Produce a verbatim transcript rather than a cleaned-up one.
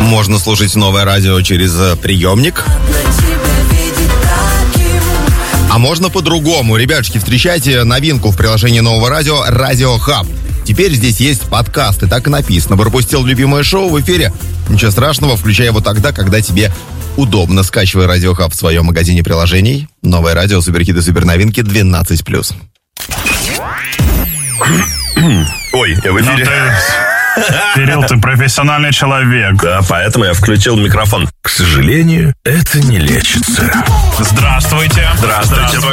Можно слушать новое радио через приемник. А можно по-другому. Ребятушки, встречайте новинку в приложении нового радио «Радио Хаб». Теперь здесь есть подкасты, так и написано. Пропустил любимое шоу в эфире? Ничего страшного, включай его тогда, когда тебе удобно. Скачивай «Радио Хаб» в своем магазине приложений. Новое радио, суперхиты, суперновинки двенадцать плюс. Ой, я в эфире. Ну, ты, Кирилл, ты профессиональный человек. Да, поэтому я включил микрофон. К сожалению, это не лечится. Здравствуйте. Здравствуйте.